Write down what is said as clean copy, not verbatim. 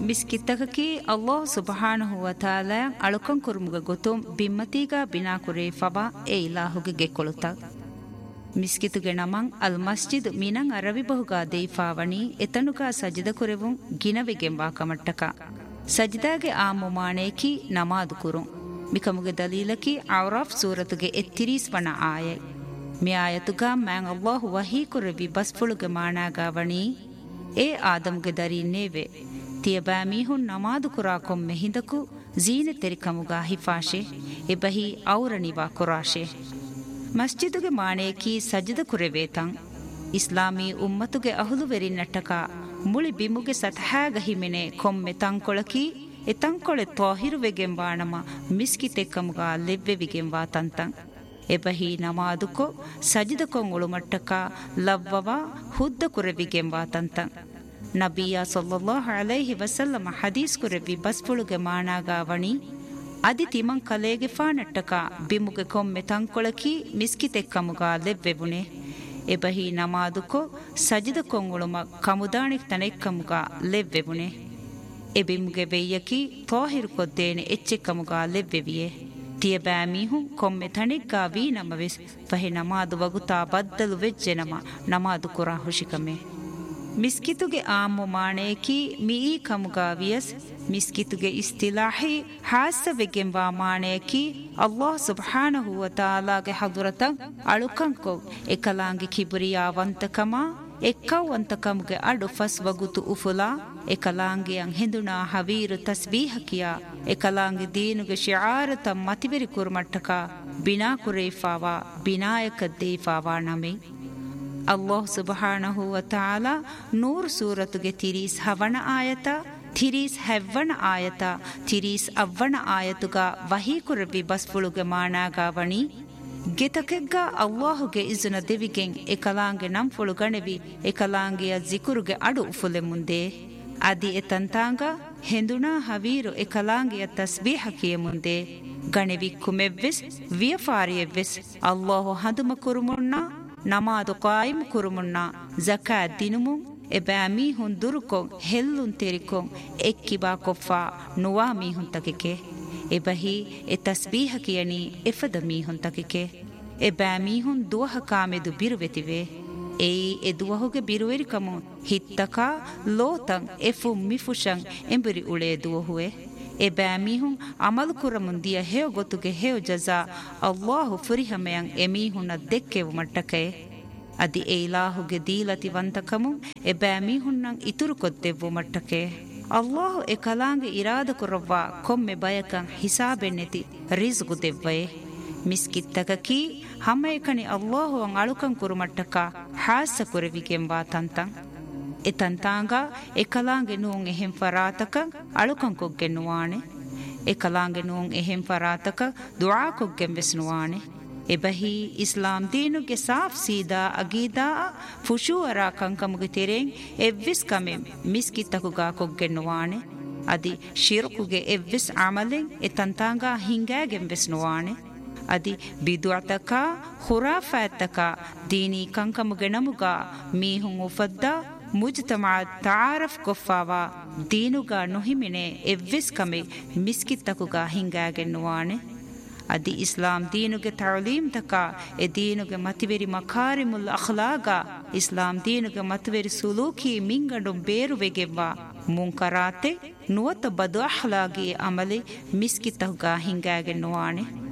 ಮಿಸ್ಕಿತ್ತಕಿ ಅಲ್ಲಾಹ್ ಸುಬ್ಹಾನಹು ವ ತಾಲಾ ಅಳುಕಂ ಕುರುಮುಗ ಗೊತುಂ ಬಿಮ್ಮತಿಗ ಬಿನಾ ಕುರೇ ಫಬಾ ಎ ಇಲಾಹುಗೆ ಗೆಕ್ಕೊಳುತ ಮಿಸ್ಕಿತುಗೆ ನಮಂ ಅಲ್ ಮಸ್ಜಿದ್ ಮಿನಂ ಅರವಿ ಬಹುಗಾ ದೇಫಾವಣಿ ಎತನುಗ ಸಜಿದ ಕುರೆವುಂ ಗಿನವೆಗೆಂಬಾ ಕಮಟ್ಟಕ ಸಜಿದಾಗೆ ಆ ಮುಮಾಣೇಕಿ ನಮಾದು ಕುರುಂ ಮಿಕಮುಗೆ ದಲೀಲಕಿ ಔರಾಫ್ ಸೂರತುಗೆ ಎತ್ತಿರೀಸ್ ವಣ ಆಯೈ ಮಿ ಆಯತುಗ ಮ್ಯಾಂ ಅಲ್ಲಾಹು ವಹೀ ಕುರೆವಿ ಬಸ್ಫುಳುಗೆ ಮಾಣಾಗಾವಣಿ ಎ ಆದಮ್ಗೆ ದರೀನೇವೆ ತಿಯಬಾ ಮೀಹುನ್ ನಮಾದು ಕುರಾ ಕೊಮ್ಮೆ ಹಿಂದಕು ಜೀನೆ ತೆರಿಕಮುಗಾ ಹಿಫಾಶೆ ಎಬಹಿ ಔರಣಿವಾ ಕುರಾಶೆ ಮಸ್ಜಿದುಗೆ ಮಾಣೇಕಿ ಸಜ್ಜದ ಕುರೆವೇತಂ ಇಸ್ಲಾಮೀ ಉಮ್ಮತುಗೆ ಅಹುಲುವೆರಿ ನಟ್ಟಕ ಮುಳಿ ಬಿಮುಗೆ ಸತಹಾಗ ಹಿಮೆನೆ ಕೊಮ್ಮೆ ತಂಕೊಳಕಿ ಎತಂಕೊಳೆ ತ್ವಾಹಿರುವೆಗೆಂಬಾಣಮ ಮಿಸ್ಕಿತೆಕ್ಕಮುಗಾ ಲೆವ್ವೆವಿಗೆಂಬಾ ತಂತಂ ಎಬಹಿ ನಮಾದುಕೊ ಸಜಿದ ಕೊಂಗುಳು ಮಟ್ಟಕ ಲವ್ವವ ಹುದ್ದ ಕುರೆವಿಗೆಂಬಾ ತಂತಂ ನಬಿಯ ಸಲ್ಲಲ್ಲಾಹು ಅಲೈಹಿ ವಸಲ್ಲಮ ಹದೀಸ್ ಕುರೆವಿ ಬಸ್ಫುಳುಗೆ ಮಾಣಾಗಾವಣಿ ಅದಿ ತಿಮಂ ಕಲೇಗೆ ಫಾನಟ್ಟಕ ಬಿಮುಗೆ ಕೊಮ್ಮೆ ತಂಕೊಳಕಿ ಮಿಸ್ಕಿತೆಕ್ಕಮುಗಾ ಲೆವ್ವೆಬುಣೆ ಎಬಹಿ ನಮಾದುಕೊ ಸಜಿದ ಕೊಂಗುಳುಮ ಕಮುದಾಣಿಕ್ ತನೆಕ್ಕಮುಗಾ ಲೆವ್ವೆಬುಣೆ ಎಬಿಮುಗೆ ಬೆಯ್ಯಕಿ ತ್ವಾಹಿರು ಕೊದ್ದೇನೆ ಎಚ್ಚೆಕ್ಕಮುಗಾ ಲೆವ್ವೆವಿಯೆ ತಿಯಬಾ ಮೀಹುಂ ಕೊಮ್ಮೆ ತಣಿಗ್ಗಾ ವೀ ನಮವೆಸ್ ಫಹೆ ನಮಾದು ವಗುತಾ ಬದ್ದಲು ವೆಜ್ಜೆ ನಮಾದು ಕುರಾ ಹುಶಿಕಮೆ ಮಿಸ್ಕಿತುಗೆ ಆಮು ಮಾಣೇಕಿ ಮೀ ಕಮುಗಾ ವಿಯಸ್ ಮಿಸ್ಕಿತುಗೆ ಇಸ್ತಿಲಾಹಿ ಹಾಸವೆಗೆಂಬಾ ಮಾಣೇಕಿ ಅಲ್ಲಾಹ್ ಸುಬ್ಹಾನಹು ವ ತಾಲಾಗೆ ಹದುರತಂ ಅಳುಕಂಕೊ ಎಕಲಾಂಗಿ ಕಿಬುರಿಯಾವಂತಕಮ ಎಕ್ಕವಂತಕಮ್ಗೆ ಅಡು ಫಸ್ ವಗುತು ಉಫುಲಾ ಎಕಲಾಂಗಿಯಂ ಹಿಂದುನಾ ಹವೀರು ತಸ್ಬೀಹಕಿಯ ಎಕಲಾಂಗಿ ದೀನುಗೆ ಶಿಆರತ ಮತಿವೆರಿ ಕುರ್ಮಟ್ಟಕ ಬಿನಾ ಕುರೇಫಾವಾ ಬಿನಾಯಕ ದೇಫಾವಾ ನಮೆ ಅಲ್ಲಾಹ್ ಸುಬ್ಹಾನಹು ವ ತಾಲಾ ನೂರ್ ಸೂರತುಗೆ ತಿರೀಸ್ ಹವಣ ಆಯತ ತಿರೀಸ್ ಹೆವ್ವಣ ಆಯತ ತಿರೀಸ್ ಅವ್ವಣ ಆಯತುಗ ವಹೀ ಕುರವಿ ಬಸ್ಫುಳುಗೆ ಮಾಣಾಗಾವಣಿ ಗೆತಕೆಗ್ಗ ಅಲ್ಲಾಹುಗೆ ಇಜುನ ದೆವಿಗೆಂ ಎಕಲಾಂಗೆ ನಂಫುಳು ಗಣೆವಿ ಎಕಲಾಂಗೆಯ ಜಿಕುರುಗೆ ಅಡು ಉಫುಲೆ ಮುಂದೆ ಅದಿ ಎತಂತಾಂಗ ಹೆಂದುನಾ ಹವೀರು ಎಕಲಾಂಗೆಯ ತಸ್ಬೀಹಕಿಯ ಮುಂದೆ ಗಣೆವಿ ಕುಮೆವ್ವೆಸ್ ವಿಯಫಾರಿಯವ್ವೆಸ್ ಅಲ್ಲಾಹು ಹದುಮ ಕುರುಮುಣ್ಣ ನಮಾದು ಕಾಯಿಮ್ ಕುರುಮುಣ್ಣ ಜಕಾತ್ ದಿನುಮುಂ ಎಬಾ ಮೀಹುನ್ ದುರುಕೊಂ ಹೆಲ್ಲುನ್ ತೆರಿಕೊಂ ಎಕ್ಕಿಬಾ ಕೊಫ್ಫಾ ನುವಾ ಮೀಹುನ್ ತಕಿಕೆ ಎಬಹಿ ಎ ತಸ್ಬೀಹಕಿಯನಿ ಎಫದ ಮೀಹುನ್ ತಕಿಕೆ ಎಬಾ ಮೀಹುನ್ ದುವಹ ಕಾಮೆದು ಬಿರುವೆತಿವೆ ಏಯಿ ಎ ದುವಹುಗೆ ಬಿರುವೆರಿಕಮು ಹಿತ್ತಕ ಲೋತಂ ಎಫು ಮಿಫುಶಂ ಎಂಬುರಿ ಉಳೆ ದುವಹುವೆ ಎಬಾ ಮೀಹುನ್ ಅಮಲು ಕುರಮುಂದಿಯ ಹೇವ ಗೊತ್ತುಗೆ ಹೇವ ಜಜಾ ಅಲ್ಲಾಹು ಫುರಿಹಮೆಯಂ ಎಮೀಹುನ ದೆಕ್ಕೆವು ಮಟ್ಟಕೆ ಅದಿ ಎ ಇಲಾಹುಗೆ ದೀಲತಿ ವಂತಕಮು ಎಬಾ ಮೀಹುನ್ನಂ ಇತುರು ಕೊದ್ದೆವು ಮಟ್ಟಕೆ ಅಲ್ಲಾಹು ಎ ಕಲಾಂಗೆ ಇರಾದ ಕುರವ್ವ ಕೊಮ್ಮೆ ಬಯಕಂ ಹಿಸಾಬೆನ್ನೆತಿ ರಿಜ್ಗು ದೆವ್ವಯೆ ಮಿಸ್ಕಿತ್ತಕಕಿ ಹಮ್ಮಯಕನಿ ಅಲ್ಲಾಹು ಅಂ ಅಳುಕಂ ಕುರುಮಟ್ಟಕ ಹಾಸ ಕುರೆವಿಗೆಂಬಾ ತಂತಂ ಎ ತಂತಾಂಗ ಎ ಕಲಾಂಗೆ ನೂಂ ಎಹೆಂ ಫರಾತಕ ಅಳುಕಂ ಕೊಗ್ಗೆ ನುವಾಣೆ ಎ ಕಲಾಂಗೆ ನೂಂ ಎಹೆಂ ಫರಾತಕ ದುಆ ಕೊಗ್ಗೆಂ ವೆಸ್ನುವಾಣೆ ಎಬಹಿ ಇಸ್ಲಾಂ ದೀನುಗೆ ಸಾಫ್ ಸೀದಾ ಅಗೀದಾ ಫುಶೂಅರ ಕಂಕಮುಗೆ ತೆರೆಂ ಎವ್ವಿಸ್ ಕಮೆಂ ಮಿಸ್ಕಿತ್ತಕುಗಾ ಕೊಗ್ಗೆನ್ನುವಾಣೆ ಅದಿ ಶಿರ್ಕುಗೆ ಎವ್ವಿಸ್ ಅಮಲೆಂ ಎ ತಂತಾಂಗ ಹಿಂಗಾಗೆಂ ವೆಸ್ನುವಾಣೆ ಅದಿ ಬಿದುಅತಕ ಖುರಾಫಾತಕ ದೀನಿ ಕಂಕಮುಗೆ ನಮುಗ ಮೀಹುಂ ಉಫದ್ದ ಮುಜ್ತಮಾ ತಾರಫ್ ಕೊಫಾವಾ ದೀನುಗಾ ನುಹಿಮಿನೆ ಎವ್ವಿಸ್ ಕಮೆ ಮಿಸ್ಕಿತ್ತಕುಗಾ ಹಿಂಗಾಗೆನ್ನುವಾಣೆ ಅದಿ ಇಸ್ಲಾಂ ದೀನುಗೆ ತಅಲೀಮ್ ತಕ ಎ ದೀನುಗೆ ಮತಿವೆರಿ ಮಕಾರಿಮುಲ್ ಅಖ್ಲಾಗ ಇಸ್ಲಾಂ ದೀನುಗೆ ಮತಿವೆರಿ ಸುಲೂಕಿ ಮಿಂಗಂಡು ಬೇರುವೆಗೆವ್ವ ಮುಂಕರಾತೆ ನುವತ ಬದು ಅಖ್ಲಾಗಿ ಅಮಲೆ ಮಿಸ್ಕಿತಹುಗ ಹಿಂಗಾಗೆ ನುವಾಣೆ